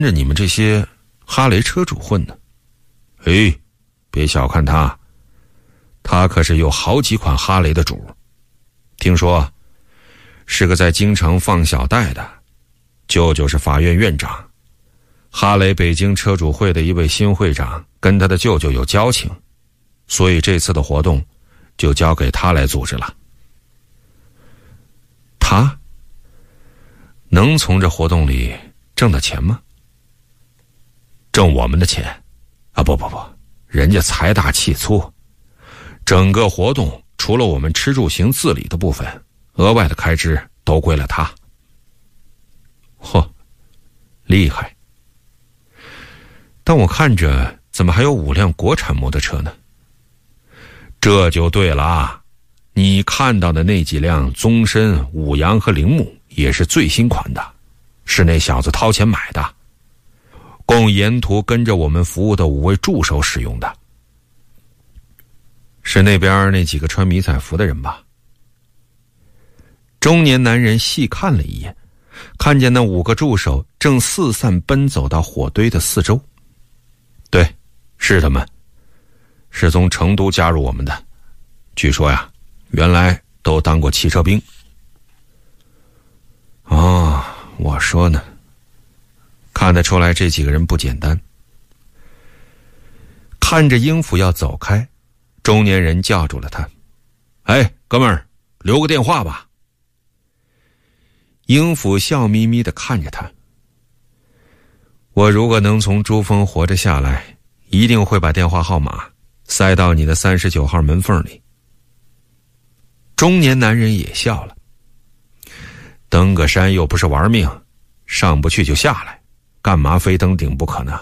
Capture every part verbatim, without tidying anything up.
着你们这些哈雷车主混呢。哎，别小看他，他可是有好几款哈雷的主，听说是个在京城放小贷的，舅舅是法院院长，哈雷北京车主会的一位新会长跟他的舅舅有交情，所以这次的活动就交给他来组织了。他能从这活动里挣到钱吗？挣我们的钱啊，不不不，人家财大气粗，整个活动除了我们吃住行自理的部分，额外的开支都归了他。嚯，厉害！但我看着怎么还有五辆国产摩托车呢？这就对了啊，你看到的那几辆宗申、五羊和铃木也是最新款的，是那小子掏钱买的，供沿途跟着我们服务的五位助手使用的。是那边那几个穿迷彩服的人吧？中年男人细看了一眼，看见那五个助手正四散奔走到火堆的四周。对，是他们，是从成都加入我们的，据说呀，原来都当过汽车兵。哦，我说呢，看得出来这几个人不简单。看着英府要走开，中年人叫住了他：“哎，哥们儿，留个电话吧。”英府笑眯眯地看着他：“我如果能从珠峰活着下来，一定会把电话号码塞到你的三十九号门缝里。”中年男人也笑了：“登个山又不是玩命，上不去就下来，干嘛非登顶不可呢？”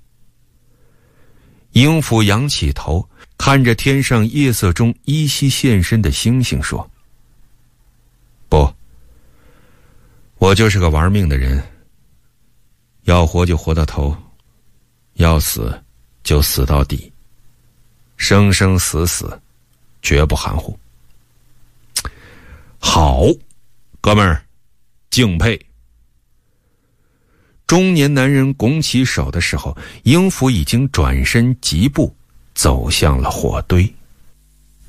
英府仰起头，看着天上夜色中依稀现身的星星说：“不，我就是个玩命的人，要活就活到头，要死就死到底，生生死死，绝不含糊。”好，哥们儿，敬佩。中年男人拱起手的时候，英府已经转身疾步走向了火堆。